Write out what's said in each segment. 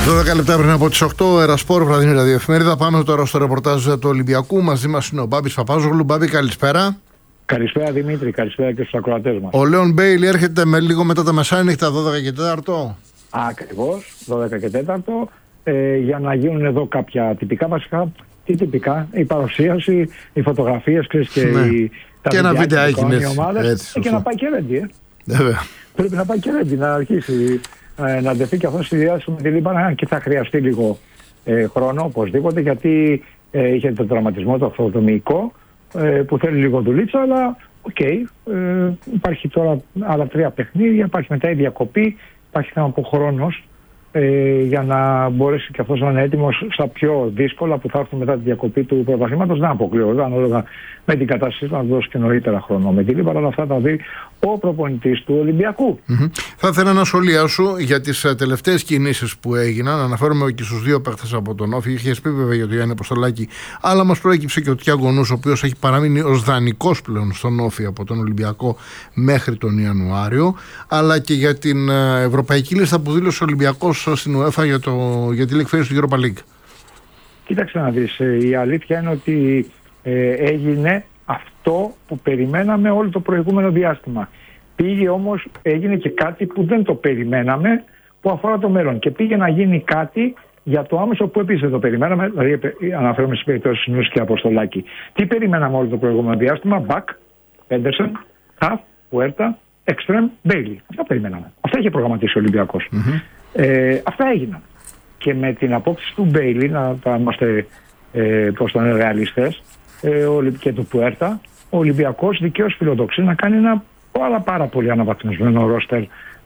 12 λεπτά πριν από τις 8, Ερασπόρ, βραδινή ραδιοεφημερίδα. Πάμε τώρα στο ρεπορτάζ του Ολυμπιακού. Μαζί μας είναι ο Μπάμπης Παπάζογλου. Μπάμπη, καλησπέρα. Καλησπέρα Δημήτρη, καλησπέρα και στους ακροατές μας. Ο Λέον Μπέιλι έρχεται με λίγο μετά τα μεσάνυχτα, 12 και 4. Ακριβώς, 12 και 4, για να γίνουν εδώ κάποια τυπικά βασικά. Τι τυπικά, η παρουσίαση, οι φωτογραφίες και και ένα βιντεάκι και να πάει και ρέντι. Βέβαια. Πρέπει να πάει και ρέντι, να αρχίσει να ντεθεί και αυτό στη διάσταση με τη Λίμπανα, και θα χρειαστεί λίγο χρόνο οπωσδήποτε, γιατί είχε το τραυματισμό το αυτοδομικό που θέλει λίγο δουλίτσα, αλλά υπάρχει τώρα άλλα 3 παιχνίδια, υπάρχει μετά η διακοπή, υπάρχει θέμα από χρόνος για να μπορέσει και αυτός να είναι έτοιμος στα πιο δύσκολα που θα έρθουν μετά τη διακοπή του πρωταθλήματος. Να αποκλείω, ανάλογα με την κατάσταση, να δώσει και νωρίτερα χρόνο με τη Λίμπανα, αλλά αυτά θα δει ο προπονητής του Ολυμπιακού. Θα ήθελα ένα σχολείο σου για τις τελευταίες κινήσεις που έγιναν. Αναφέρομαι και στους 2 παίκτες από τον Όφη. Είχες πει βέβαια για τον Γιάννη Αποστολάκη, αλλά μας προέκυψε και ο Τιάγκο Νούς, ο οποίος έχει παραμείνει ως δανεικός πλέον στον Όφη από τον Ολυμπιακό μέχρι τον Ιανουάριο. Αλλά και για την ευρωπαϊκή λίστα που δήλωσε ο Ολυμπιακός στην UEFA για τη εκφαίρεση του Europa League. Κοίταξε να δεις, η αλήθεια είναι ότι έγινε αυτό που περιμέναμε όλο το προηγούμενο διάστημα. Πήγε όμως, έγινε και κάτι που δεν το περιμέναμε, που αφορά το μέλλον, και πήγε να γίνει κάτι για το άμεσο που επίσης δεν το περιμέναμε, δηλαδή αναφέρομαι στις περιπτώσεις Νους και Αποστολάκη. Τι περιμέναμε όλο το προηγούμενο διάστημα? Μπακ, Έντερσον, Χαφ, Πουέρτα, Εξτρέμ, Μπέιλι. Αυτά περιμέναμε. Αυτά είχε προγραμματίσει ο Ολυμπιακός. Αυτά έγιναν. Και με την απόκτηση του Μπέιλι, να είμαστε ρεαλιστές, και του Πουέρτα, ο Ολυμπιακός δικαίως φιλοδοξεί να κάνει ένα πάρα πολύ αναβαθμισμένο ρόστερ,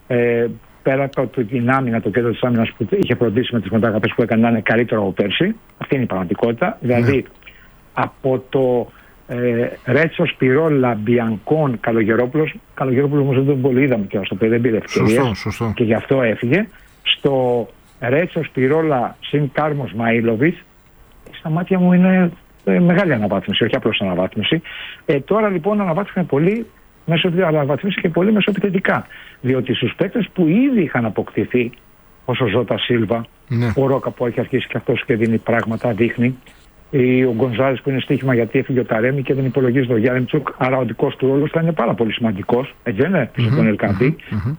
πέρα από την άμυνα, το κέντρο της άμυνας που είχε φροντίσει με τις μεταγραφές που έκανε να είναι καλύτερο από πέρσι. Αυτή είναι η πραγματικότητα. Δηλαδή από το Ρέτσο, Σπυρόλα, Μπιανκόν, Καλογερόπουλος όμως δεν τον πολύ είδαμε και το παιδί δεν πήρε ευκαιρίες και γι' αυτό έφυγε. Στο Ρέτσο, Σπυρόλα, συν Κάρμος, Μαΐλοβιτς, στα μάτια μου είναι μεγάλη αναβάθμιση, όχι απλώς αναβάθμιση. Τώρα λοιπόν αναβάθμισε πολύ μεσοεπιθετικά. Διότι στους παίκτες που ήδη είχαν αποκτηθεί, όσο ο Ζώτα Σίλβα, ο Ρόκα που έχει αρχίσει και αυτός και δίνει πράγματα, δείχνει, ο Γκονζάλες που είναι στοίχημα γιατί έφυγε ο Ταρέμι και δεν υπολογίζει τον Γιάννητσουκ, άρα ο δικός του ρόλος θα είναι πάρα πολύ σημαντικός, έτσι δεν είναι, πίσω τον Ελκαντή.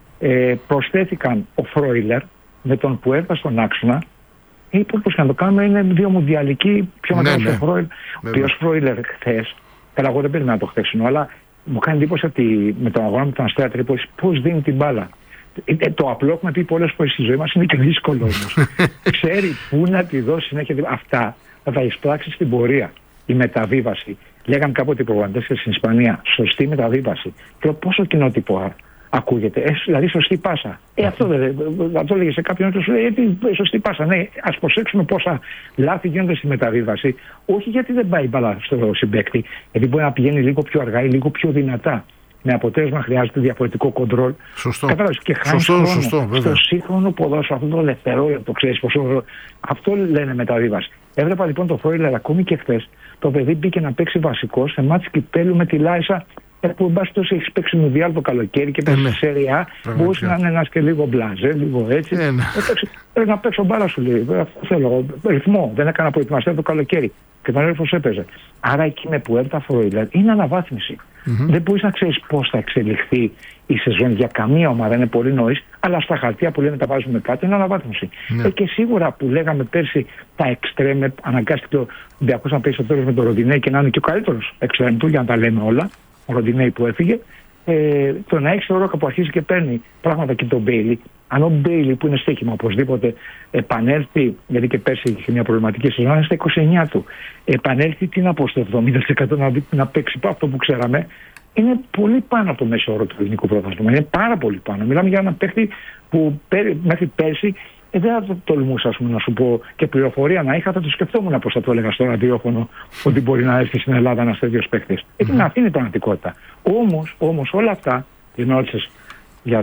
Προσθέθηκαν ο Φρόιλερ με τον Πουέρτα στον άξονα. Όπως και να το κάνουμε, είναι 2 μουντιαλικοί πιο μεγάλος ο Φρόιλερ. Ο οποίος Φρόιλερ χθες, καλά, εγώ δεν περίμενα το χθεσινό, αλλά μου κάνει εντύπωση ότι με τον αγώνα με τον Αστέρα Τρίπολης πώς δίνει την μπάλα. Το απλό έχουμε πει πολλές φορές στη ζωή μας, είναι και δύσκολο όμως. Ξέρει πού να τη δώσει συνέχεια. Αυτά θα τα εισπράξει στην πορεία. Η μεταβίβαση. Λέγαμε κάποτε οι προγραμματές στην Ισπανία, σωστή μεταβίβαση. Και πόσο κοινότυπο ακούγεται. Δηλαδή σωστή πάσα. Αυτό λέγε σε κάποιον και σου λέει σωστή πάσα. Ναι, ας προσέξουμε πόσα λάθη γίνονται στη μεταβίβαση. Όχι γιατί δεν πάει η μπάλα στο συμπαίκτη, γιατί μπορεί να πηγαίνει λίγο πιο αργά ή λίγο πιο δυνατά. Με αποτέλεσμα χρειάζεται διαφορετικό κοντρόλ. Σωστό. Κατάλαβες, και χάνει χρόνο. Στο σύγχρονο ποδόσφαιρο, αυτό το ελευθερό, το ξέρεις πόσο. Αυτό λένε μεταβίβαση. Έβλεπα λοιπόν το Φρόιλερ ακόμη και χθες. Το παιδί μπήκε να παίξει βασικό σε μάτς κυπέλλου με τη Λάισα. Που εν πάση τόσο έχει παίξει Μουντιάλ το καλοκαίρι και παίξει σε Σεριά. Μπορούσε να είναι ένας και λίγο μπλαζέ, λίγο έτσι. Πρέπει να παίξω μπάλα σου, λέει. Θέλω ρυθμό. Δεν έκανα προετοιμασία το καλοκαίρι. Και τον έρθος έπαιζε. Άρα εκεί με Πουέρτα, Φρόιλερ είναι αναβάθμιση. Δεν μπορείς να ξέρεις πώς θα εξελιχθεί η σεζόν για καμία ομάδα, είναι πολύ νωρίς, αλλά στα χαρτιά που λέμε τα βάζουμε κάτω είναι αναβάθμιση. Και σίγουρα που λέγαμε πέρσι τα εξτρέμ, αναγκάστηκε ο Ολυμπιακός να παίξει στο τέλος με τον Ροντινέη και να είναι και ο καλύτερος εξτρέμ του, για να τα λέμε όλα. Ο Ροντινέη που έφυγε, το να έχει το Ρόκα που αρχίζει και παίρνει πράγματα και τον Μπέιλι. Αν ο Μπέιλι που είναι στοίχημα οπωσδήποτε επανέλθει, γιατί και πέρσι είχε μια προβληματική σεζόν, είναι στα 29 του. Επανέλθει, τι να πω, στο 70% να παίξει αυτό που ξέραμε, είναι πολύ πάνω από το μέσο όρο του ελληνικού πρωταθλήματος. Είναι πάρα πολύ πάνω. Μιλάμε για έναν παίχτη που μέχρι πέρσι δεν θα το τολμούσα να σου πω, και πληροφορία να είχα, θα το σκεφτόμουν πώς θα το έλεγα στο ραδιόφωνο ότι μπορεί να έρθει στην Ελλάδα ένας τέτοιος παίκτης. Αυτή είναι η πραγματικότητα. Όμως όλα αυτά, την ρώτησες για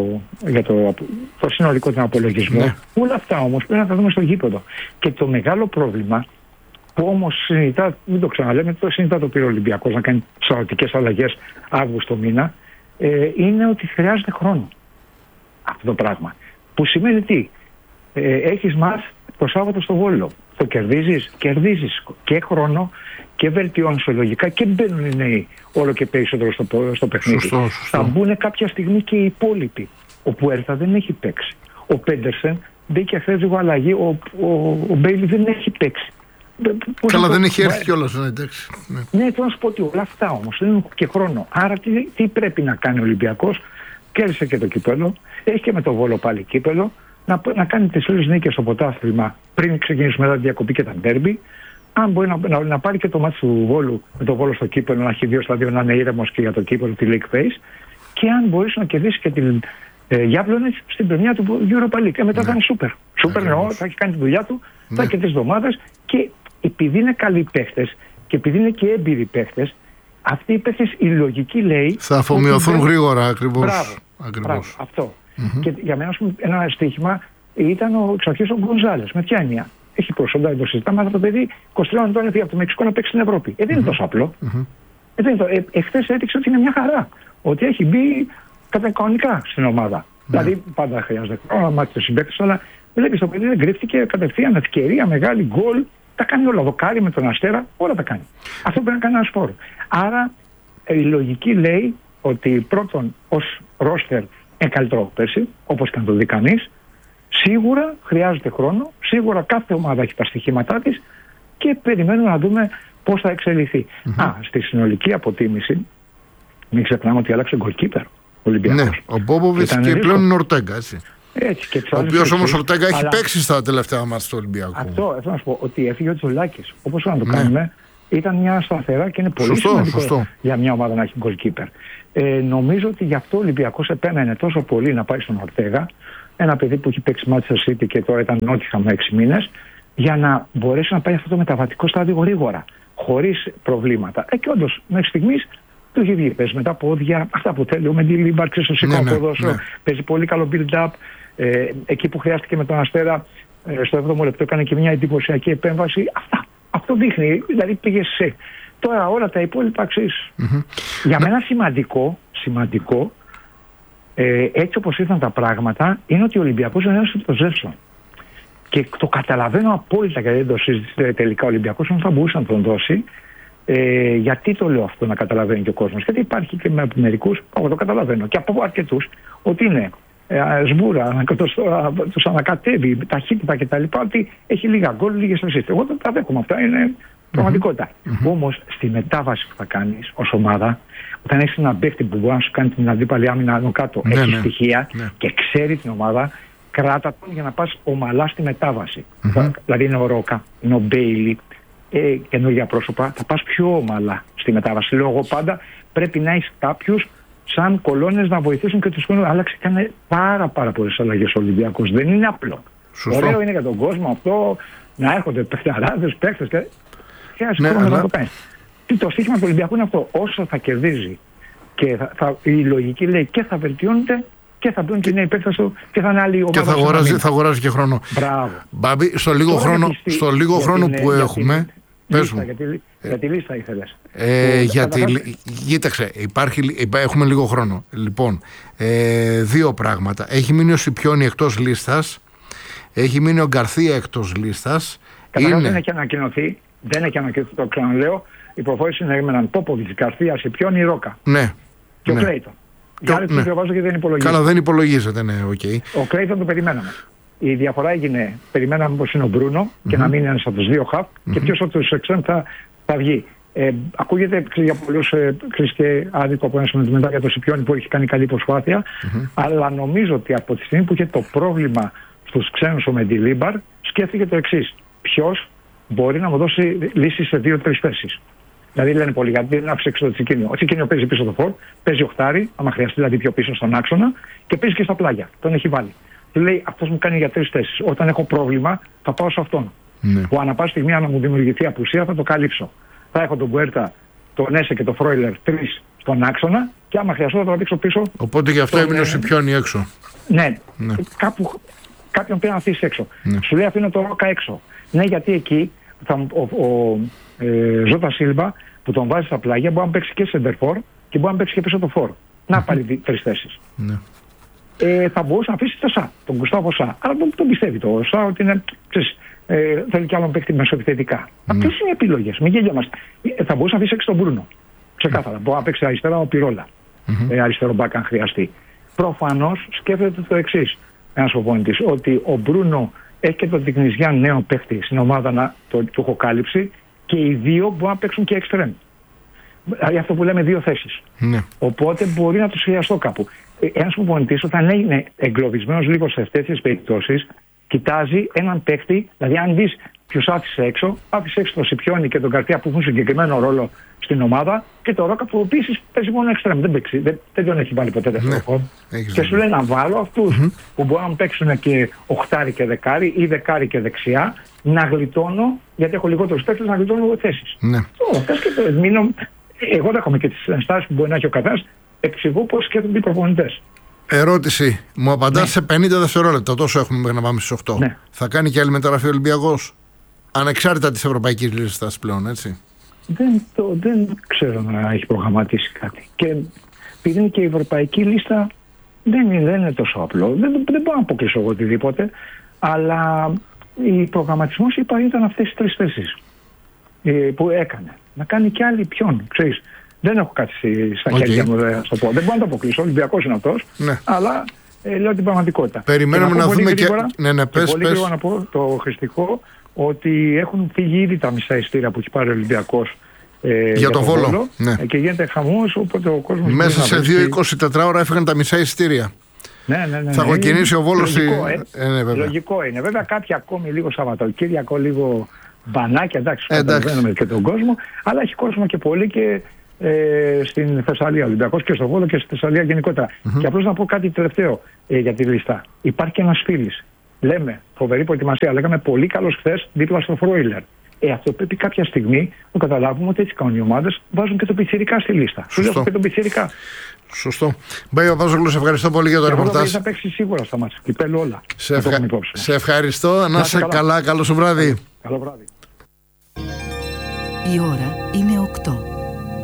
το συνολικό την απολογισμό, όλα αυτά όμως πρέπει να τα δούμε στο γήπεδο. Και το μεγάλο πρόβλημα που όμως συνειδητά, μην το ξαναλέμε, το συνειδητά το πήρε ο Ολυμπιακός να κάνει σαρωτικές αλλαγές Αύγουστο μήνα, είναι ότι χρειάζεται χρόνο αυτό το πράγμα. Που σημαίνει τι? έχεις μάθει το Σάββατο στο Βόλο. Το κερδίζεις και χρόνο και βελτιώνεις λογικά και μπαίνουν οι νέοι όλο και περισσότερο στο παιχνίδι. Σωστό. Θα μπουν κάποια στιγμή και οι υπόλοιποι. Ο Πουέρτα δεν έχει παίξει. Ο Πέντερσεν μπήκε χθες λίγο αλλαγή. Ο Μπέιλι δεν έχει παίξει. Καλά, δεν έχει έρθει κιόλας. Ναι, θέλω να σου πω ότι όλα αυτά όμως δεν έχουν και χρόνο. Άρα τι πρέπει να κάνει ο Ολυμπιακός? Κέρδισε και το κύπελο, έχει και με το Βόλο πάλι κύπελο, να κάνει τις άλλες νίκες στο πρωτάθλημα πριν ξεκινήσουμε μετά τη διακοπή και τα ντέρμπι. Αν μπορεί να πάρει και το μάτι του Βόλου με το Βόλο στο κύπελο, να έχει 2-2, να είναι ήρεμος και για το κύπελο τη League Phase, και αν μπορεί να κερδίσει και την Γιάμπλονετς στην πρεμιά του Europa League. Μετά θα είναι σούπερ. Σούπερ εννοώ, θα έχει κάνει τη δουλειά του, θα έχει και τις εβδομάδες, και επειδή είναι καλοί παίχτες και επειδή είναι και έμπειροι παίχτες, αυτοί οι παίχτες, η λογική λέει, θα αφομοιωθούν γρήγορα. Μπράβο, αυτό. Και για μένα, ένα στοίχημα ήταν εξ αρχής ο Γκονζάλες. Με ποια έννοια? Έχει προσόντα, δεν το συζητάμε, αλλά το παιδί 23 ετών έφυγε από το Μεξικό να παίξει στην Ευρώπη. Δεν είναι τόσο απλό. Εχθές έδειξε ότι είναι μια χαρά. Ότι έχει μπει κανονικά στην ομάδα. Δηλαδή, πάντα χρειάζεται χρόνο να μάθει το συμπαίκτης, αλλά βλέπεις το παιδί δεν κρύφτηκε κατευθείαν, ευκαιρία, μεγάλη γκολ. Τα κάνει όλα. Δοκάρι με τον Αστέρα, όλα τα κάνει. Αυτό πρέπει να κάνει ένα σπόρο. Άρα η λογική λέει ότι πρώτον ως ρόστερ είναι καλύτερο από πέρσι, όπως και να το δει κανείς. Σίγουρα χρειάζεται χρόνο, σίγουρα κάθε ομάδα έχει τα στοιχήματά της και περιμένουμε να δούμε πώς θα εξελιχθεί. Στη συνολική αποτίμηση, μην ξεχνάμε ότι άλλαξε goalkeeper ο Ολυμπιακός. Ναι, ο Πόποβιτς και πλέον είναι Ορτέγκα, έτσι. Ο οποίος όμως ο Ορτέγκα έχει παίξει στα τελευταία μάτς του Ολυμπιακού. Αυτό θέλω να σου πω, ότι έφυγε ο Τζολάκης. Όπως να το κάνουμε, ήταν μια σταθερά και είναι πολύ σημαντικό για μια ομάδα να έχει goalkeeper. Νομίζω ότι γι' αυτό ο Ολυμπιακός επέμενε τόσο πολύ να πάει στον Ορτέγα, ένα παιδί που έχει παίξει Manchester City και τώρα ήταν Νότιχαμ με 6 μήνες, για να μπορέσει να πάει αυτό το μεταβατικό στάδιο γρήγορα, χωρίς προβλήματα. Και όντως, μέχρι στιγμής του έχει βγει. Παίζει με τα πόδια, αυτά που θέλει. Ο Μεντιλίμπαρ, ξέρει στο σηκώ ποδόσφαιρο, παίζει πολύ καλό build-up. Εκεί που χρειάστηκε με τον Αστέρα, στο 7ο λεπτό έκανε και μια εντυπωσιακή επέμβαση. Αυτό δείχνει. Δηλαδή πήγε σε. Τώρα όλα τα υπόλοιπα ξέρεις. Για μένα σημαντικό, έτσι όπως ήρθαν τα πράγματα, είναι ότι ο Ολυμπιακός δεν έδωσε το Ζεύσον. Και το καταλαβαίνω απόλυτα, γιατί δεν το συζήτησε τελικά ο Ολυμπιακός, αν θα μπορούσε να τον δώσει. Γιατί το λέω αυτό να καταλαβαίνει και ο κόσμος? Γιατί υπάρχει και με μερικούς, εγώ το καταλαβαίνω, και από αρκετούς, ότι είναι σβούρα, τους ανακατεύει, ταχύτητα κτλ. Ότι έχει λίγα γκολ, λίγες ασίστ. Εγώ τα δέχομαι, αυτά είναι πραγματικότητα. Όμως στη μετάβαση που θα κάνεις ως ομάδα, όταν έχεις έναν παίχτη που μπορεί να σου κάνει την αντίπαλη άμυνα άνω κάτω, έχει στοιχεία και ξέρει την ομάδα, κράτα τον για να πας ομαλά στη μετάβαση. Δηλαδή είναι ο Ρόκα, είναι ο Μπέιλι, καινούργια πρόσωπα, θα πας πιο ομαλά στη μετάβαση. Λέω εγώ πάντα, πρέπει να έχεις κάποιους σαν κολόνες να βοηθήσουν και τους χρόνους. Άλλαξε, έκανε πάρα πολλές αλλαγές ο Ολυμπιακός. Δεν είναι απλό. Σωστό. Ωραίο είναι για τον κόσμο αυτό να έρχονται παιχταράδες, παίχτες και χρειάζεται να το κάνει. Το στοίχημα του Ολυμπιακού είναι αυτό. Όσο θα κερδίζει και η λογική λέει και θα βελτιώνεται και θα μπουν και νέοι παίκτες του και θα είναι άλλη ομάδα. Και θα αγοράζει και χρόνο. Μπράβο. Μπάμπη, στο λίγο χρόνο που έχουμε. Πες μου. Για τη λίστα ήθελες. Κοίταξε, έχουμε λίγο χρόνο. Λοιπόν, δύο πράγματα. Έχει μείνει ο Σιπιόνι εκτός λίστας. Έχει μείνει ο Γκαρθία εκτός λίστας. Καταρχάς δεν έχει ανακοινωθεί. Δεν έχει ανακοινωθεί, το ξαναλέω. Η προφόρηση είναι με έναν Πόποβιτς, Γκαρθία, Σιπιόνι, Ρόκα. Ναι. Και ο Κλέιτον. Για άλλους τους διαβάζω και δεν υπολογίζεται. Καλά, δεν υπολογίζεται, ναι, οκ. Ο Κλέιτον το περιμέναμε. Η διαφορά έγινε, περιμέναμε πως είναι ο Μπρούνο και να μείνει ένας από τους δύο χαφ και ποιος από τους εξών θα βγει. Ακούγεται για πολλούς και άδικο από ένα μετά για το Σιπιόνι που έχει κάνει καλή προσπάθεια, αλλά νομίζω ότι από τη στιγμή που είχε το πρόβλημα στους ξένους ο Μεντιλίμπαρ, σκέφτηκε το εξής. Ποιος μπορεί να μου δώσει λύσεις σε 2-3 θέσεις. Δηλαδή λένε πολλοί, γιατί δεν άφησε έξω το Τσικίνιο. Ο Τσικίνιο παίζει πίσω το φόρ, παίζει οχτάρι, άμα χρειαστεί δηλαδή πιο πίσω στον άξονα, και παίζει και στα πλάγια. Τον έχει βάλει. Του λέει αυτός μου κάνει για 3 θέσεις. Όταν έχω πρόβλημα θα πάω σε αυτόν. Που ανά πάση στιγμή, αν μου δημιουργηθεί απουσία, θα το καλύψω. Θα έχω τον Μπουέρτα, τον Έσε και τον Φρόιλερ 3 στον άξονα και άμα χρειαστώ θα το δείξω πίσω. Οπότε γι' αυτό έμεινε ο Σιπιόνι έξω. Ναι. Κάποιον πρέπει να αφήσει έξω. Σου λέει αφήνω το Ρόκα έξω. Ναι, γιατί εκεί ο Ζώτα Σίλβα που τον βάζει στα πλάγια μπορεί να παίξει και σεντερφόρ και μπορεί να παίξει και πίσω το φόρ. Να πάρει 3 θέσεις. θα μπορούσε να αφήσει το ΣΑ, τον Γκουστάβο ΣΑ. Αλλά τον πιστεύει το ΣΑ ότι είναι, θέλει κι άλλον παίκτη μεσοεπιθετικά. Αυτές είναι οι επιλογές. Μην γελιόμαστε. Θα μπορούσε να αφήσει έξω τον Μπρούνο. Ξεκάθαρα. Μπορεί να παίξει αριστερά ο Πυρόλα. Αριστερό μπακ αν χρειαστεί. Προφανώς σκέφτεται το εξής. Ένας προπονητής, ότι ο Μπρούνο έχει και τον Τικνιζιά νέο παίκτη στην ομάδα να του έχω κάλυψη και οι δύο μπορούν να παίξουν και εξτρέμ. Δηλαδή αυτό που λέμε δύο θέσεις. Ναι. Οπότε μπορεί να το σχεδιαστώ κάπου. Ένας προπονητής όταν είναι εγκλωβισμένος λίγο σε αυτές τις περιπτώσεις, κοιτάζει έναν παίκτη, δηλαδή αν δεις ποιους άφησε έξω τον Σιπιόνι και τον Καρτία που έχουν συγκεκριμένο ρόλο στην ομάδα και το Ρόκα που επίσης παίζει μόνο εξτρέμ. Δεν τον έχει βάλει ποτέ δεύτερο. Και σου λέει να βάλω αυτούς που μπορούν να παίξουν και οχτάρι και δεκάρι ή δεκάρι και δεξιά, να γλιτώνω, γιατί έχω λιγότερους παίκτες, να γλιτώνω θέσεις. Ναι. Εγώ δέχομαι και τις ενστάσεις που μπορεί να έχει ο καθένας, εξηγώ πώς σκέφτονται οι προπονητές. Ερώτηση. Μου απαντάς σε 50 δευτερόλεπτα. Τόσο έχουμε μέχρι να πάμε στις 8. Ναι. Θα κάνει και άλλη μεταγραφή ο Ολυμπιακός, ανεξάρτητα της ευρωπαϊκής λίστας πλέον, έτσι? Δεν ξέρω να έχει προγραμματίσει κάτι. Και επειδή είναι και η ευρωπαϊκή λίστα, δεν είναι τόσο απλό. Δεν μπορώ να αποκλείσω εγώ οτιδήποτε. Αλλά η προγραμματισμός ήταν αυτές τις 3 θέσεις που έκανε. Να κάνει κι άλλη ποιον, ξέρεις. Δεν έχω κάτι στα χέρια μου, δεν το πω. Δεν μπορώ να το αποκλείσω. Ο Ολυμπιακός είναι αυτός. Ναι. Αλλά λέω την πραγματικότητα. Περιμένουμε να δούμε και. Πες. Πολύ γρήγορα να πω το χρηστικό ότι έχουν φύγει ήδη τα μισά ειστήρια που έχει πάρει ο Ολυμπιακός για τον Βόλο. Ναι. Και γίνεται χαμός, οπότε ο κόσμος. Μέσα σε 2-24 ώρα έφυγαν τα μισά ειστήρια. Ναι. Θα κοκκινήσει ο Βόλος. Λογικό είναι. Βέβαια κάποιοι ακόμη λίγο Σαββατοκύριακο, λίγο μπανάκια, εντάξει, καταλαβαίνουμε και τον κόσμο, αλλά έχει κόσμο και πολύ και στην Θεσσαλία, Ολυμπιακός και στο Βόλο και στη Θεσσαλία γενικότερα. Και απλώς να πω κάτι τελευταίο για τη λίστα. Υπάρχει και ένας φίλης. Λέμε, φοβερή προετοιμασία, λέγαμε πολύ καλός χθες δίπλα στο Φρόιλερ. Αυτό πρέπει κάποια στιγμή να καταλάβουμε ότι έτσι κάνουν οι ομάδες, βάζουν και το πιτσιρικά στη λίστα. Σου λέω και το πιτσιρικά. Σωστό. Μπάιο Πάζογλου, σε ευχαριστώ πολύ για το ρεπορτάζ. Θα παίξει σίγουρα στα μάτια. Κυπέλλου όλα. Σε ευχαριστώ. Να είσαι καλά. Καλό σου βράδυ. Καλό βράδυ. Η ώρα είναι 8.